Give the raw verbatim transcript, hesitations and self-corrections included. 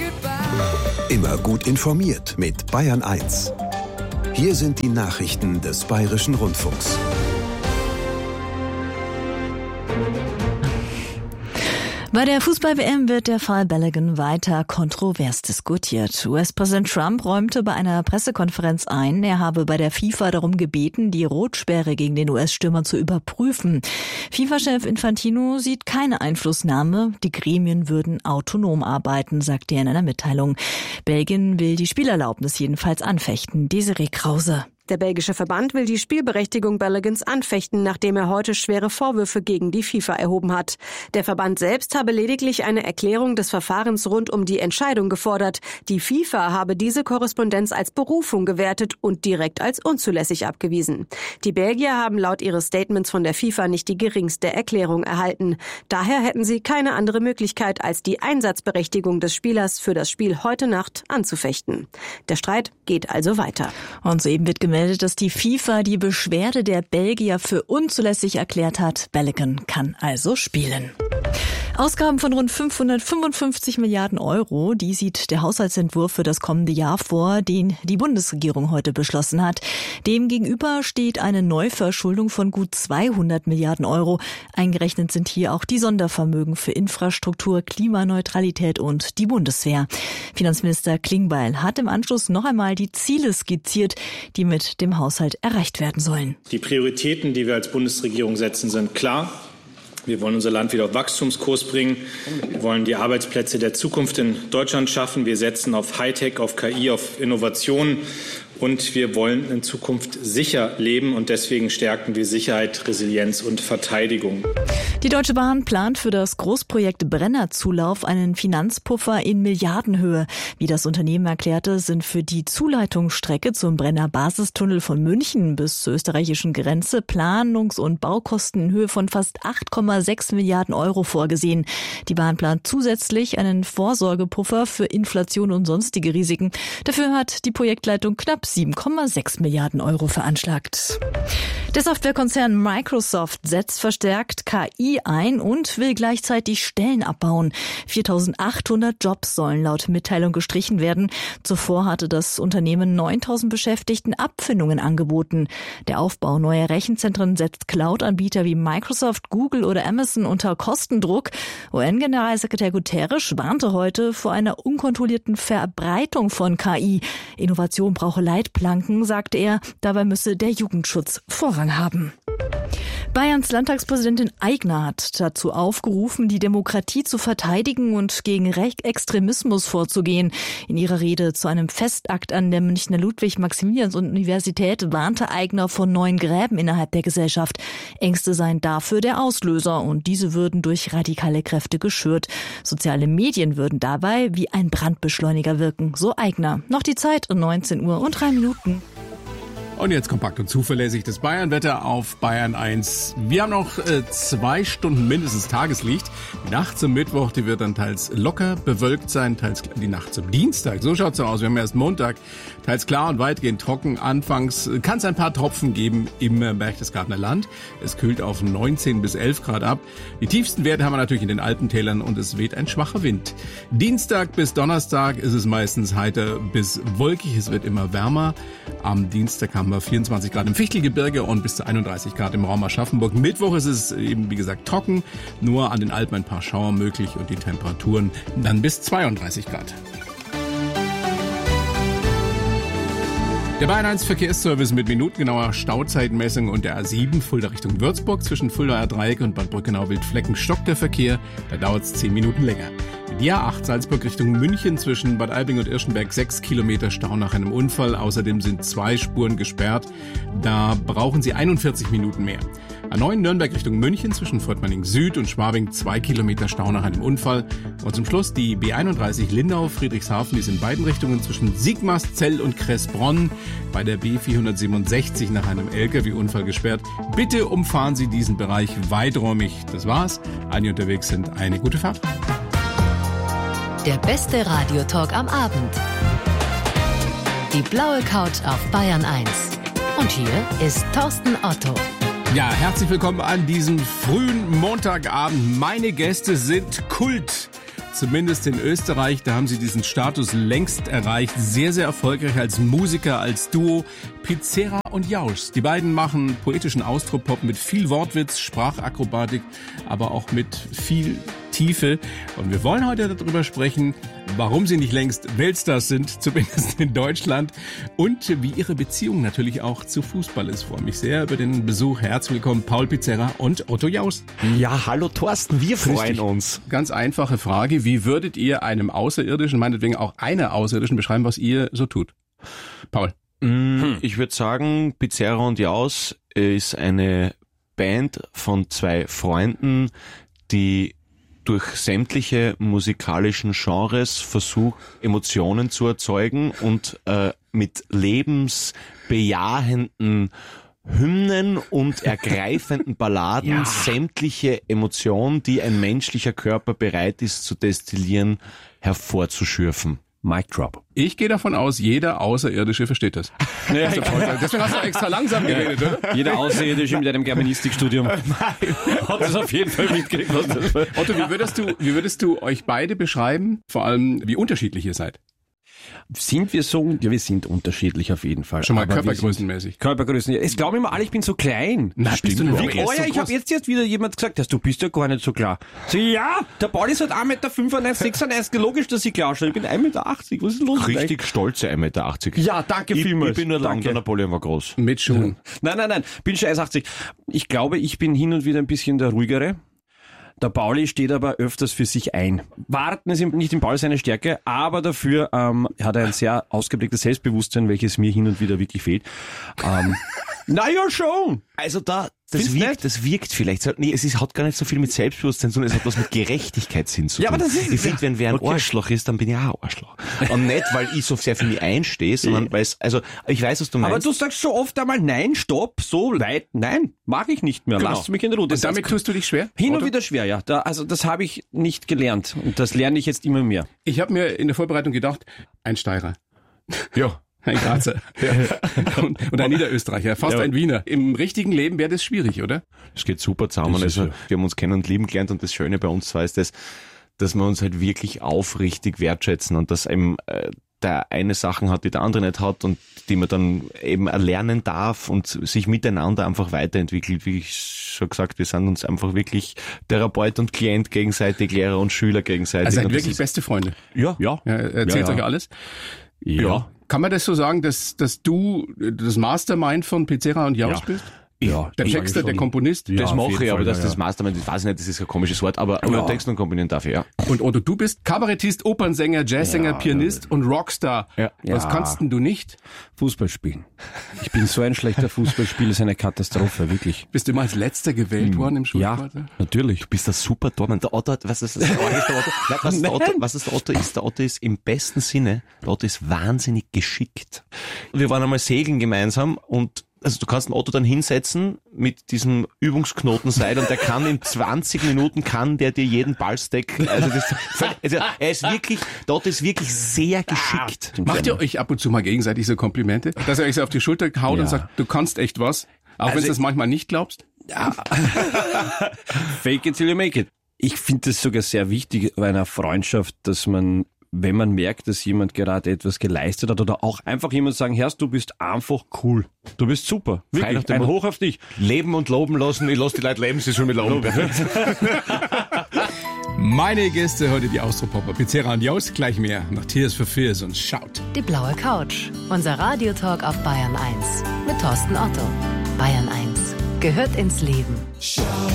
Immer gut informiert mit Bayern eins. Hier sind die Nachrichten des Bayerischen Rundfunks. Bei der Fußball-W M wird der Fall Balogun weiter kontrovers diskutiert. U S-Präsident Trump räumte bei einer Pressekonferenz ein, er habe bei der FIFA darum gebeten, die Rotsperre gegen den U S-Stürmer zu überprüfen. FIFA-Chef Infantino sieht keine Einflussnahme. Die Gremien würden autonom arbeiten, sagte er in einer Mitteilung. Belgien will die Spielerlaubnis jedenfalls anfechten. Desiree Krause. Der belgische Verband will die Spielberechtigung Baloguns anfechten, nachdem er heute schwere Vorwürfe gegen die FIFA erhoben hat. Der Verband selbst habe lediglich eine Erklärung des Verfahrens rund um die Entscheidung gefordert. Die FIFA habe diese Korrespondenz als Berufung gewertet und direkt als unzulässig abgewiesen. Die Belgier haben laut ihres Statements von der FIFA nicht die geringste Erklärung erhalten. Daher hätten sie keine andere Möglichkeit, als die Einsatzberechtigung des Spielers für das Spiel heute Nacht anzufechten. Der Streit geht also weiter. Und soeben wird gemeldet, dass die FIFA die Beschwerde der Belgier für unzulässig erklärt hat. Balogun kann also spielen. Ausgaben von rund fünfhundertfünfundfünfzig Milliarden Euro, die sieht der Haushaltsentwurf für das kommende Jahr vor, den die Bundesregierung heute beschlossen hat. Demgegenüber steht eine Neuverschuldung von gut zweihundert Milliarden Euro. Eingerechnet sind hier auch die Sondervermögen für Infrastruktur, Klimaneutralität und die Bundeswehr. Finanzminister Klingbeil hat im Anschluss noch einmal die Ziele skizziert, die mit dem Haushalt erreicht werden sollen. Die Prioritäten, die wir als Bundesregierung setzen, sind klar. Wir wollen unser Land wieder auf Wachstumskurs bringen. Wir wollen die Arbeitsplätze der Zukunft in Deutschland schaffen. Wir setzen auf Hightech, auf K I, auf Innovation. Und wir wollen in Zukunft sicher leben. Und deswegen stärken wir Sicherheit, Resilienz und Verteidigung. Die Deutsche Bahn plant für das Großprojekt Brennerzulauf einen Finanzpuffer in Milliardenhöhe. Wie das Unternehmen erklärte, sind für die Zuleitungsstrecke zum Brenner Basistunnel von München bis zur österreichischen Grenze Planungs- und Baukosten in Höhe von fast acht Komma sechs Milliarden Euro vorgesehen. Die Bahn plant zusätzlich einen Vorsorgepuffer für Inflation und sonstige Risiken. Dafür hat die Projektleitung knapp sieben Komma sechs Milliarden Euro veranschlagt. Der Softwarekonzern Microsoft setzt verstärkt K I ein und will gleichzeitig Stellen abbauen. viertausendachthundert Jobs sollen laut Mitteilung gestrichen werden. Zuvor hatte das Unternehmen neuntausend Beschäftigten Abfindungen angeboten. Der Aufbau neuer Rechenzentren setzt Cloud-Anbieter wie Microsoft, Google oder Amazon unter Kostendruck. U N-Generalsekretär Guterres warnte heute vor einer unkontrollierten Verbreitung von K I. Innovation brauche Leitplanken, sagte er. Dabei müsse der Jugendschutz Vorrang haben. Bayerns Landtagspräsidentin Aigner hat dazu aufgerufen, die Demokratie zu verteidigen und gegen Rechtsextremismus vorzugehen. In ihrer Rede zu einem Festakt an der Münchner Ludwig-Maximilians-Universität warnte Aigner vor neuen Gräben innerhalb der Gesellschaft. Ängste seien dafür der Auslöser und diese würden durch radikale Kräfte geschürt. Soziale Medien würden dabei wie ein Brandbeschleuniger wirken, so Aigner. Noch die Zeit um neunzehn Uhr und drei Minuten. Und jetzt kompakt und zuverlässig das Bayern-Wetter auf Bayern eins. Wir haben noch äh, zwei Stunden mindestens Tageslicht. Die Nacht zum Mittwoch, die wird dann teils locker bewölkt sein, teils die Nacht zum Dienstag. So schaut's aus. Wir haben erst Montag, teils klar und weitgehend trocken. Anfangs kann es ein paar Tropfen geben im Berchtesgadener Land. Es kühlt auf neunzehn bis elf Grad ab. Die tiefsten Werte haben wir natürlich in den Alpentälern und es weht ein schwacher Wind. Dienstag bis Donnerstag ist es meistens heiter bis wolkig. Es wird immer wärmer. Am Dienstag haben wir vierundzwanzig Grad im Fichtelgebirge und bis zu einunddreißig Grad im Raum Aschaffenburg. Mittwoch ist es eben, wie gesagt, trocken. Nur an den Alpen ein paar Schauer möglich und die Temperaturen dann bis zweiunddreißig Grad. Der Bayern eins Verkehrsservice mit minutengenauer Stauzeitmessung und der A sieben Fulda Richtung Würzburg zwischen Fuldaer Dreieck und Bad Brückenau-Wildflecken stockt der Verkehr. Da dauert es zehn Minuten länger. Die A acht Salzburg Richtung München zwischen Bad Aibling und Irschenberg sechs Kilometer Stau nach einem Unfall. Außerdem sind zwei Spuren gesperrt. Da brauchen Sie einundvierzig Minuten mehr. A neun Nürnberg Richtung München zwischen Fortmanning Süd und Schwabing zwei Kilometer Stau nach einem Unfall. Und zum Schluss die B einunddreißig Lindau-Friedrichshafen, die ist in beiden Richtungen zwischen Sigmarszell und Kressbronn bei der B vierhundertsiebenundsechzig nach einem L K W-Unfall gesperrt. Bitte umfahren Sie diesen Bereich weiträumig. Das war's. Alle, die unterwegs sind, eine gute Fahrt. Der beste Radiotalk am Abend. Die blaue Couch auf Bayern eins. Und hier ist Thorsten Otto. Ja, herzlich willkommen an diesem frühen Montagabend. Meine Gäste sind Kult. zumindest in Österreich. Da haben sie diesen Status längst erreicht. Sehr, sehr erfolgreich als Musiker, als Duo. Pizzera und Jausch. Die beiden machen poetischen Austropop mit viel Wortwitz, Sprachakrobatik, aber auch mit viel Tiefe. Und wir wollen heute darüber sprechen, warum sie nicht längst Weltstars sind, zumindest in Deutschland, und wie ihre Beziehung natürlich auch zu Fußball ist. Ich freue mich sehr über den Besuch. Herzlich willkommen, Paul Pizzera und Otto Jausch. Ja, hallo Thorsten, wir freuen uns. Ganz einfache Frage, wie würdet ihr einem Außerirdischen, meinetwegen auch einer Außerirdischen, beschreiben, was ihr so tut? Paul. Hm. Ich würde sagen, Pizzera und Jausch ist eine Band von zwei Freunden, die durch sämtliche musikalischen Genres versucht, Emotionen zu erzeugen und äh, mit lebensbejahenden Hymnen und ergreifenden Balladen ja. sämtliche Emotionen, die ein menschlicher Körper bereit ist zu destillieren, hervorzuschürfen. Mic drop. Ich gehe davon aus, jeder Außerirdische versteht das. Ja, deswegen hast du extra langsam geredet, oder? Jeder Außerirdische mit einem Germanistikstudium hat das auf jeden Fall mitgekriegt. Otto, wie würdest du, wie würdest du euch beide beschreiben? Vor allem, wie unterschiedlich ihr seid? Sind wir so? Ja, wir sind unterschiedlich auf jeden Fall. Schon mal körpergrößenmäßig. Körpergrößen. Ja. Es glauben immer alle, ich bin so klein. Na, bist du denn wirklich? Oh ja, so ich habe jetzt erst wieder jemand gesagt, dass du bist ja gar nicht so klar. So, ja, der Paul ist halt eins Komma fünfundneunzig, sechsundneunzig. Logisch, dass ich klar schaue. Ich bin eins Komma achtzig. Was ist los? Richtig stolze eins Komma achtzig. Ja, danke ich, vielmals. Ich bin nur lang, der Napoleon war groß. Mit Schuhen. Nein, nein, nein. Bin schon eins Komma achtzig. Ich glaube, ich bin hin und wieder ein bisschen der ruhigere. Der Pauli steht aber öfters für sich ein. Warten ist nicht im Paul seine Stärke, aber dafür ähm, hat er ein sehr ausgeprägtes Selbstbewusstsein, welches mir hin und wieder wirklich fehlt. Ähm, na ja, schon! Also da, das Findest wirkt, nicht? das wirkt vielleicht. So, nee, es ist, hat gar nicht so viel mit Selbstbewusstsein, sondern es hat was mit Gerechtigkeitssinn zu tun. Ja, aber das ist, ich finde, wenn wer ein okay. Arschloch ist, dann bin ich auch ein Arschloch. Und nicht, weil ich so sehr für mich einstehe, sondern weil es, also, ich weiß, was du meinst. Aber du sagst so oft einmal, nein, stopp, so weit, nein, mag ich nicht mehr, genau. Lass mich in Ruhe. Das und damit tust du dich schwer? Hin und oder? wieder schwer, ja. Da, also das habe ich nicht gelernt und das lerne ich jetzt immer mehr. Ich habe mir in der Vorbereitung gedacht, ein Steirer. Ja. Ein Grazer. Ja. Und, und ein Niederösterreicher, fast ja. ein Wiener. Im richtigen Leben wäre das schwierig, oder? Es geht super zusammen. Also, ja. Wir haben uns kennen und lieben gelernt und das Schöne bei uns zwar ist das, dass wir uns halt wirklich aufrichtig wertschätzen und dass eben äh, der eine Sachen hat, die der andere nicht hat und die man dann eben erlernen darf und sich miteinander einfach weiterentwickelt. Wie ich schon gesagt, wir sind uns einfach wirklich Therapeut und Klient gegenseitig, Lehrer und Schüler gegenseitig. Also seid und wirklich ist, beste Freunde. Ja. ja. ja erzählt ja, ja. euch alles? Ja. ja. Kann man das so sagen, dass, dass du das Mastermind von Pizzera und Jausch ja. bist? Ja, der Texter, der Komponist? Das ja, mache ich, aber Fall, dass ja, das ja. Mastermind, ich weiß nicht, das ist ein komisches Wort, aber, aber ja. Texten und Komponieren darf ich, ja. Und Otto, du bist Kabarettist, Opernsänger, Jazzsänger, ja, Pianist ja. und Rockstar. Ja. Was ja. kannst denn du nicht? Fußball spielen. Ich bin so ein schlechter Fußballspieler, ist eine Katastrophe, wirklich. Bist du immer als Letzter gewählt hm. worden im Schulsport? Ja, natürlich. Du bist ein super Tormann. Der Otto, was ist das? Der Otto, was, der Otto, was ist der Otto ist? Der Otto ist im besten Sinne, der Otto ist wahnsinnig geschickt. Wir waren einmal segeln gemeinsam und also du kannst den Otto dann hinsetzen mit diesem Übungsknotenseil und der kann in zwanzig Minuten kann der dir jeden Ballstack, also, das, also er ist wirklich, der Otto ist wirklich sehr geschickt. Ah, macht ihr euch ab und zu mal gegenseitig so Komplimente? Dass er euch so auf die Schulter haut ja. und sagt, du kannst echt was? Auch also, wenn du das manchmal nicht glaubst? Ja. Fake it till you make it. Ich finde es sogar sehr wichtig bei einer Freundschaft, dass man, wenn man merkt, dass jemand gerade etwas geleistet hat oder auch einfach jemand sagen, Herrst, du bist einfach cool. Du bist super. Wirklich, ein Hoch auf dich. Leben und loben lassen. Ich lasse die Leute leben, sie schon mit loben. Meine Gäste heute die Austropopper Pizzera und Jausch, gleich mehr nach Tears for Fears und Shout. Die blaue Couch, unser Radiotalk auf Bayern eins mit Thorsten Otto. Bayern eins gehört ins Leben. Shout.